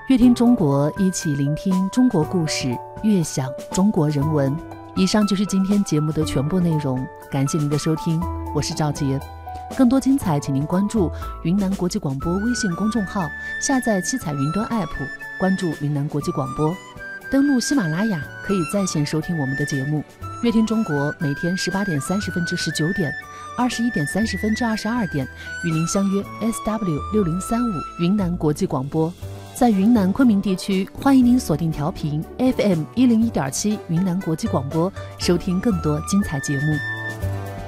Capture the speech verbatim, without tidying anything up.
乐听中国，一起聆听中国故事，悦享中国人文。以上就是今天节目的全部内容，感谢您的收听，我是赵杰。更多精彩，请您关注云南国际广播微信公众号，下载七彩云端 App， 关注云南国际广播。登录喜马拉雅可以在线收听我们的节目。乐听中国每天十八点三十分至十九点，二十一点三十分至二十二点，与您相约 S W 六零三五云南国际广播。在云南昆明地区，欢迎您锁定调频 F M 一零一点七云南国际广播，收听更多精彩节目。